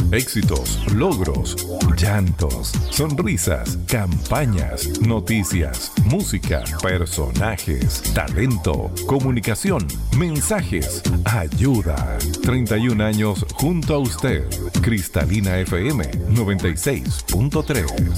Éxitos, logros, llantos, sonrisas, campañas, noticias, música, personajes, talento, comunicación, mensajes, ayuda. 31 años junto a usted. Cristalina FM 96.3.